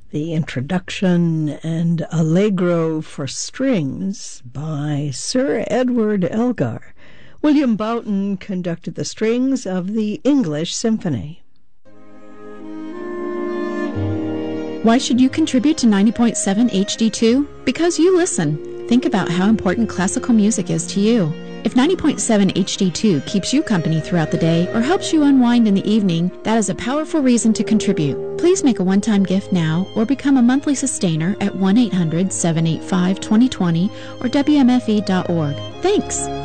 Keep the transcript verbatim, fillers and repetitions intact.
the introduction and Allegro for strings by Sir Edward Elgar. William Boughton conducted the strings of the English Symphony. Why should you contribute to ninety point seven H D two? Because you listen. Think about how important classical music is to you. If ninety point seven H D two keeps you company throughout the day or helps you unwind in the evening, that is a powerful reason to contribute. Please make a one-time gift now or become a monthly sustainer at one eight hundred seven eight five two zero two zero or W M F E dot org. Thanks!